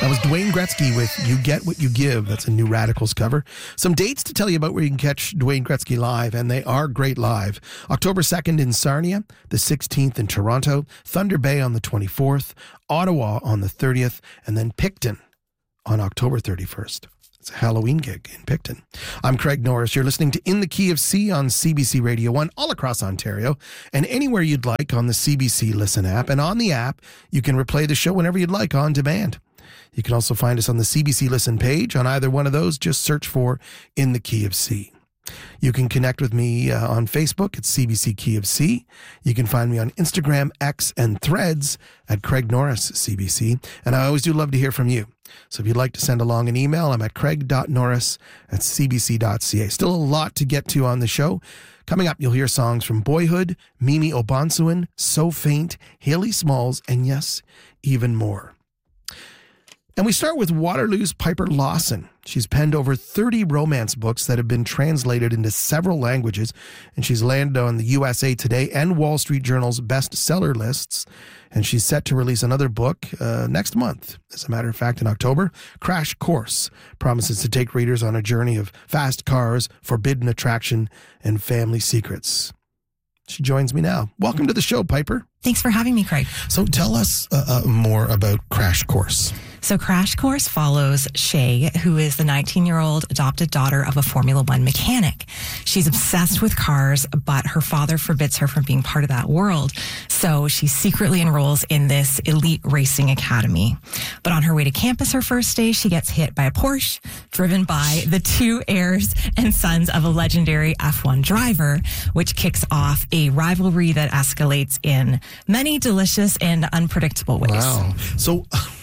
That was Dwayne Gretzky with You Get What You Give. That's a new Radicals cover. Some dates to tell you about where you can catch Dwayne Gretzky live, and they are great live. October 2nd in Sarnia, the 16th in Toronto, Thunder Bay on the 24th, Ottawa on the 30th, and then Picton on October 31st. It's a Halloween gig in Picton. I'm Craig Norris. You're listening to In the Key of C on CBC Radio 1 all across Ontario and anywhere you'd like on the CBC Listen app. And on the app, you can replay the show whenever you'd like on demand. You can also find us on the CBC Listen page. On either one of those, just search for In the Key of C. You can connect with me on Facebook at CBC Key of C. You can find me on Instagram, X, and Threads at Craig Norris CBC. And I always do love to hear from you. So if you'd like to send along an email, I'm at craig.norris@cbc.ca. Still a lot to get to on the show. Coming up, you'll hear songs from Boyhood, Mimi Obansuin, So Faint, Haley Smalls, and yes, even more. And we start with Waterloo's Piper Lawson. She's penned over 30 romance books that have been translated into several languages, and she's landed on the USA Today and Wall Street Journal's bestseller lists. And she's set to release another book next month. As a matter of fact, in October, Crash Course promises to take readers on a journey of fast cars, forbidden attraction, and family secrets. She joins me now. Welcome to the show, Piper. Thanks for having me, Craig. So tell us more about Crash Course. So Crash Course follows Shay, who is the 19-year-old adopted daughter of a Formula One mechanic. She's obsessed with cars, but her father forbids her from being part of that world. So she secretly enrolls in this elite racing academy. But on her way to campus her first day, she gets hit by a Porsche driven by the two heirs and sons of a legendary F1 driver, which kicks off a rivalry that escalates in many delicious and unpredictable ways. Wow. So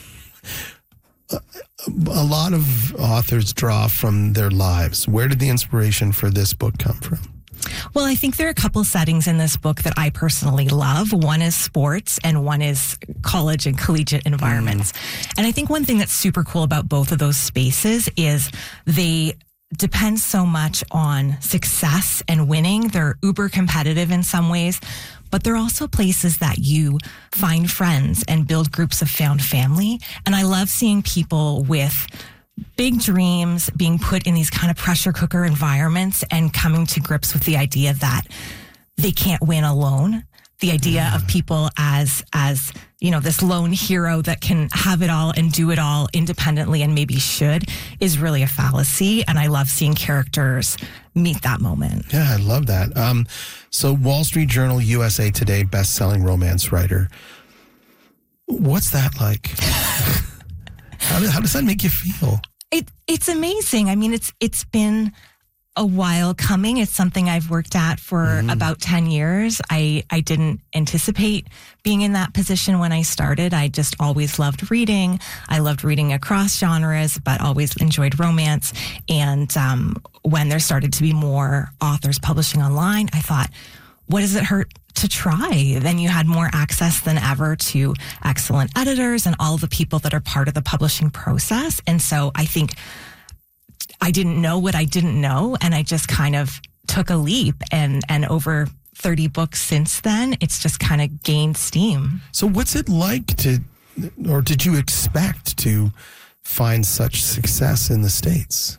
a lot of authors draw from their lives. Where did the inspiration for this book come from? Well, I think there are a couple settings in this book that I personally love. One is sports and one is college and collegiate environments. And I think one thing that's super cool about both of those spaces is they depend so much on success and winning. They're uber competitive in some ways, but they're also places that you find friends and build groups of found family. And I love seeing people with big dreams being put in these kind of pressure cooker environments and coming to grips with the idea that they can't win alone. The idea of people as, you know, this lone hero that can have it all and do it all independently and maybe should is really a fallacy. And I love seeing characters meet that moment. Yeah, I love that. So Wall Street Journal, USA Today, best-selling romance writer. What's that like? How does that make you feel? It's amazing. I mean, it's been a while coming. It's something I've worked at for about 10 years. I didn't anticipate being in that position when I started. I just always loved reading. I loved reading across genres, but always enjoyed romance. And when there started to be more authors publishing online, I thought, what does it hurt to try? Then you had more access than ever to excellent editors and all the people that are part of the publishing process. And so I think I didn't know what I didn't know, and I just kind of took a leap, and over 30 books since then, it's just kind of gained steam. So what's it like or did you expect to find such success in the States?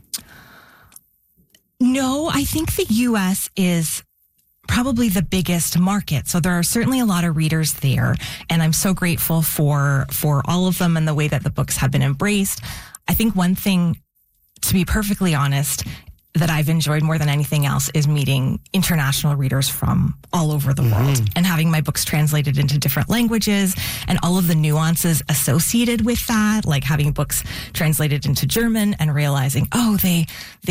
No, I think the U.S. is probably the biggest market. So there are certainly a lot of readers there, and I'm so grateful for all of them and the way that the books have been embraced. I think one thing, to be perfectly honest, that I've enjoyed more than anything else is meeting international readers from all over the world and having my books translated into different languages and all of the nuances associated with that, like having books translated into German and realizing, oh, they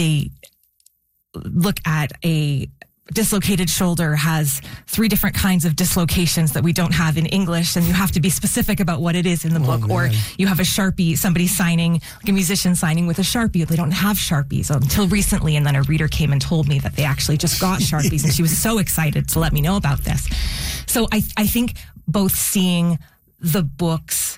look at a dislocated shoulder has 3 different kinds of dislocations that we don't have in English, and you have to be specific about what it is in the book. Man. Or you have a Sharpie, somebody signing, like a musician signing with a Sharpie. They don't have Sharpies until recently, and then a reader came and told me that they actually just got Sharpies, and she was so excited to let me know about this. So I think both seeing the books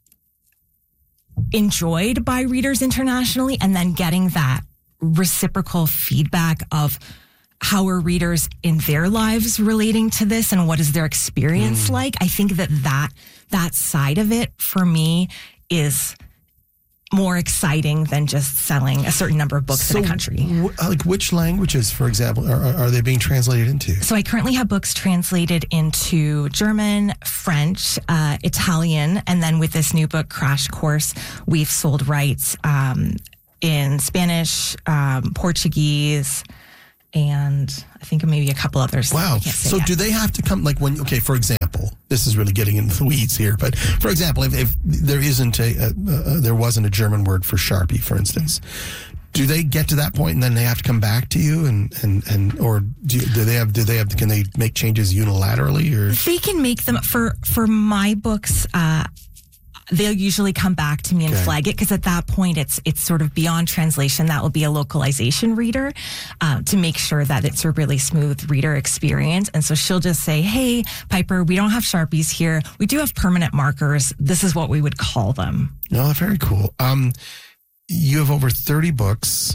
enjoyed by readers internationally and then getting that reciprocal feedback of how are readers in their lives relating to this and what is their experience like? I think that side of it for me is more exciting than just selling a certain number of books in a country. Like which languages, for example, are they being translated into? So I currently have books translated into German, French, Italian, and then with this new book, Crash Course, we've sold rights in Spanish, Portuguese, and I think maybe a couple others. Wow. So do they have to come, like when, okay, for example, this is really getting into the weeds here, but for example, if there isn't there wasn't a German word for Sharpie, for instance, do they get to that point and then they have to come back to you or can they make changes unilaterally, or? They can make them for my books, they'll usually come back to me and flag it, because at that point it's sort of beyond translation. That will be a localization reader to make sure that it's a really smooth reader experience. And so she'll just say, hey, Piper, we don't have Sharpies here. We do have permanent markers. This is what we would call them. No, very cool. You have over 30 books.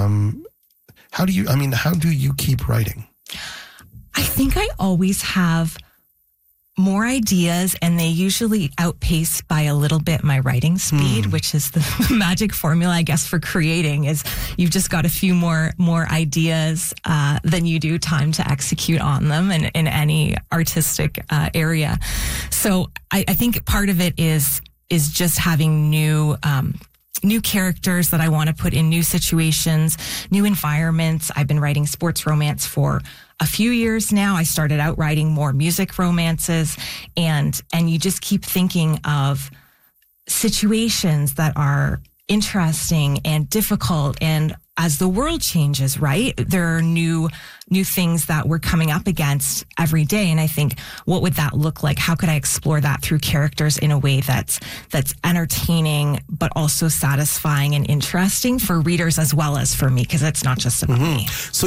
How do you keep writing? I think I always have more ideas, and they usually outpace by a little bit my writing speed, which is the magic formula, I guess, for creating. Is you've just got a few more ideas than you do time to execute on them in any artistic area. So I think part of it is just having new characters that I want to put in new situations, new environments. I've been writing sports romance for a few years now. I started out writing more music romances, and you just keep thinking of situations that are interesting and difficult. And as the world changes, right, there are new things that we're coming up against every day. And I think, what would that look like? How could I explore that through characters in a way that's entertaining, but also satisfying and interesting for readers as well as for me? Because it's not just about me. So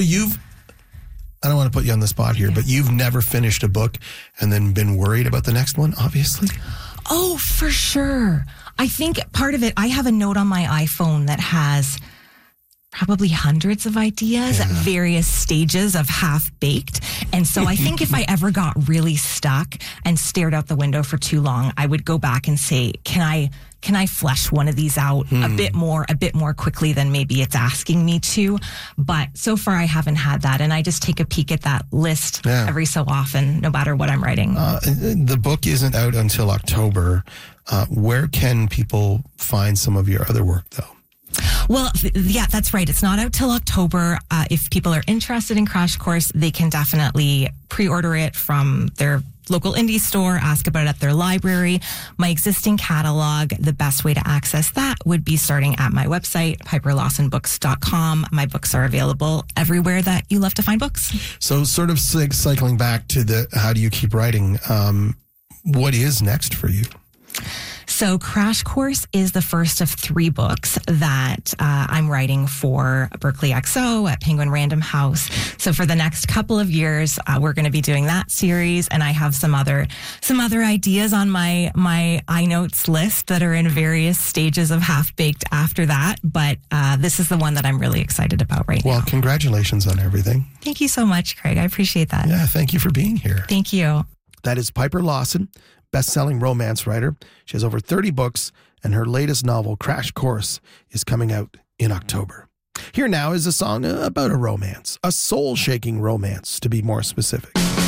I don't want to put you on the spot here, but you've never finished a book and then been worried about the next one, obviously? Oh, for sure. I think part of it, I have a note on my iPhone that has probably hundreds of ideas at various stages of half-baked. And so I think if I ever got really stuck and stared out the window for too long, I would go back and say, can I flesh one of these out a bit more quickly than maybe it's asking me to? But so far I haven't had that. And I just take a peek at that list every so often, no matter what I'm writing. The book isn't out until October. Where can people find some of your other work, though? Well, yeah, that's right. It's not out till October. If people are interested in Crash Course, they can definitely pre-order it from their local indie store, ask about it at their library. My existing catalog, the best way to access that would be starting at my website, piperlawsonbooks.com. My books are available everywhere that you love to find books. So sort of cycling back to how do you keep writing? What is next for you? So Crash Course is the first of 3 books that I'm writing for Berkeley XO at Penguin Random House. So for the next couple of years, we're going to be doing that series, and I have some other ideas on my iNotes list that are in various stages of half-baked after that. But this is the one that I'm really excited about right now. Well, congratulations on everything. Thank you so much, Craig. I appreciate that. Yeah, thank you for being here. Thank you. That is Piper Lawson, best-selling romance writer. She has over 30 books, and her latest novel, Crash Course, is coming out in October. Here now is a song about a romance, a soul-shaking romance, to be more specific.